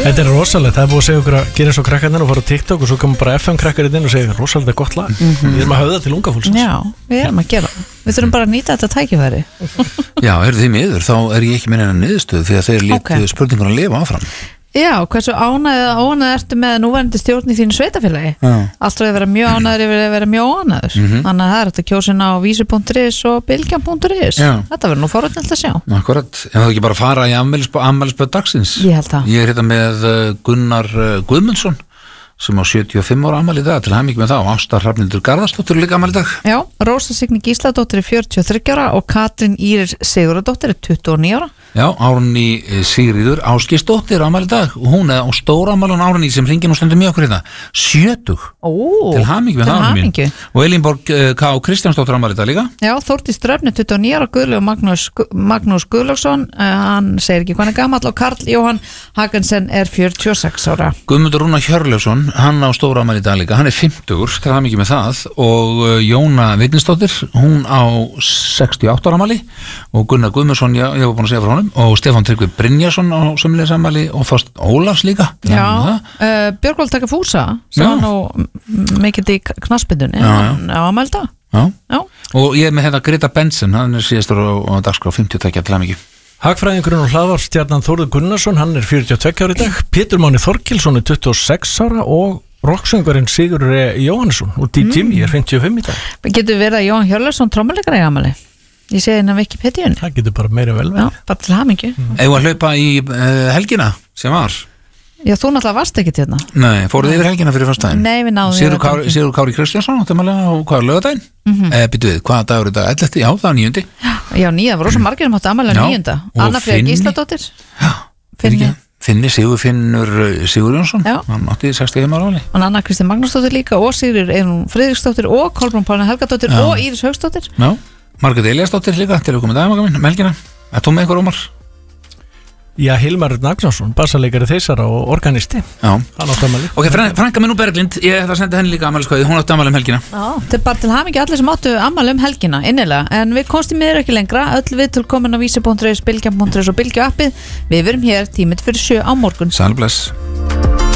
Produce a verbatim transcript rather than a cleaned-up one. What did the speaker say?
Þetta er rosalega, það er búið að segja okkur að gera eins og krakkarnir og fara á TikTok og svo koma bara F M krakkarinn inn og segja rosalega gott lag. mm-hmm. Við erum að höfða til unga fólksins. Já, við erum að gera Við þurfum bara að nýta þetta tækifæri. Já, er þið miður, þá er ég ekki með neina niðurstöðu því að þeir létu okay. spurningun að lifa áfram. Já, hversu ánægð eða óánægð ertu með núverandi stjórn í þínu sveitafélagi? Já. Allt frá að vera mjög ánægður yfir að vera mjög óánægður. Mm-hmm. Þannig að það er þetta kjósin á vísi punktur is og bylgjan punktur is. Þetta verður nú forvitnilegt að sjá. Akkurat, en það ekki bara fara í afmælisböð dagsins. Ég held það. Ég er hérna með Gunnar Guðmundsson sem á sjötíu og fimm ára afmæli í dag, til hamingju með þá. Ásta Hrafnhildur Garðarsdóttir líka afmæli í dag. Já, Rósa Signý Gísladóttir er fjörutíu og þriggja ára og Katrín Íris Sigurðardóttir er tuttugu og níu ára. Já, Árný Sigríður Ásgeirsdóttir afmæli í dag og hún er á stóra afmæli og Árný sem hringir nú stundum mjög okkur hérna sjötug. Ó, til hamingju með það hamingju. Og Elínborg K. Kristjánsdóttir afmæli í dag líka. Já, Þórdís Dröfni tuttugu og níu ára, Guðlaug Magnús, Magnús Guðlaugsson, uh, hann segir ekki hvað hann er gamall og Karl Jóhann Hagensen er fjörutíu og sex ára. Guðmundur Rúnar Hjörleifsson, hann á stóra afmæli í dag líka, hann er fimmtugur, til hamingju með það og Jóna Vignisdóttir, hún á sextíu og átta ára afmæli og Gunnar Guðmundsson, ég, ég var búin að segja frá honum og Stefán Tryggvi Brynjarsson á sömuleiðis afmæli og Þorst Ólafs líka. Já, uh, Björgvald Taka Fúsa sem var nú mikið í knaspindunni á afmæli dag. Já. Já. Og ég er með hérna Greta Benson, hann er síðastur á, á dagskrá fimmtíu og tvö til hamingju. Hagfræðingurinn og hlaðvarpstjarnan Þórður Gunnarsson, hann er fjörutíu og tveggja ára í dag. Pétur Máni Þorkilsson er tuttugu og sex ára og rocksöngurinn Sigurður E. Jóhannesson út í Jimmy er fimmtíu og fimm í dag. Getur verið að Jóhann Hjörleifsson trommuleikari í afmæli? Ég segi hennar Wikipedia-unni. Það getur bara meira vel verið. Já, bara til hamingju. Mm. Eða að hlaupa í uh, helgina sem var? Já, þú náttúrulega varst ekki til hérna. Nei, fóruð yfir helgina fyrir fyrstæðin? Nei, við náðum Sigurður Kári, Sigurður Kári Kristjánsson áttum alveg á hvaða laugardaginn? Mm-hmm. Eh, Býtu við, hvaða dagur er þetta? ellefti? Já, það var níundi. Já, nýja, var rosa margir um átti afmæli á níunda. Anna Freyja Gísladóttir. Já, Finni. Finni Sigur Finnur Sigur Jónsson. Já. Hann átti sextíu og fimm ára afmæli. Og Anna Kristín Magnúsdóttir líka og Sigríður Eyrún Friðriksdóttir og Kolbrún Pálína Helgadóttir Já. og Íris Hauksdóttir. Já, Margrét Elíasdóttir líka til að koma í dag með helgina. Er þú með einhver ómar? Já, Hilmar Nagnarsson, bassaleikari þeysara og organisti. Já. Hann átti afmæli. Ok, frænka minn úr Berglind, ég ætla að senda henni líka afmæliskveðju, hún átti afmæli um helgina. Já, þetta er bara til hamingju allir sem áttu afmæli um helgina, innilega, en við komst í miður ekki lengra, öll við til komin á vísi punktur is, bylgjan punktur is og bylgju appið. Við verum hér tímit fyrir sjö á morgun. Sæl bless.